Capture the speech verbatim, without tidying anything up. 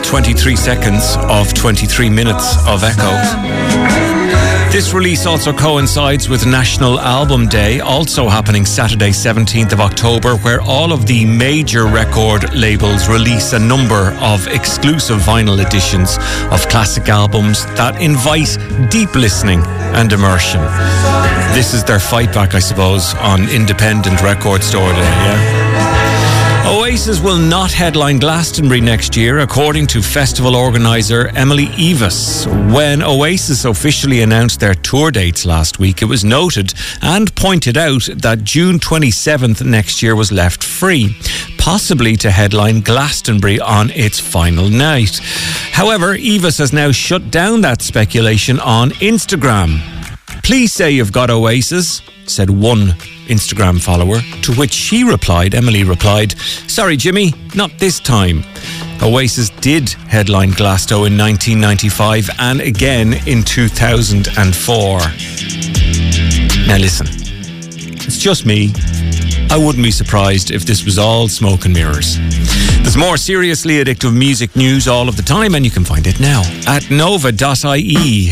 twenty-three seconds of twenty-three minutes of Echo. This release also coincides with National Album Day, also happening Saturday seventeenth of October, where all of the major record labels release a number of exclusive vinyl editions of classic albums that invite deep listening and immersion. This is their fight back, I suppose, on Independent Record Store Day, yeah? Oasis will not headline Glastonbury next year, according to festival organiser Emily Eavis. When Oasis officially announced their tour dates last week, it was noted and pointed out that June twenty-seventh next year was left free, possibly to headline Glastonbury on its final night. However, Eavis has now shut down that speculation on Instagram. "Please say you've got Oasis," said one Instagram follower, to which she replied, Emily replied, "Sorry Jimmy, not this time." Oasis did headline Glasgow in nineteen ninety-five and again in two thousand four. Now listen, it's just me. I wouldn't be surprised if this was all smoke and mirrors. There's more seriously addictive music news all of the time, and you can find it now at nova dot I E.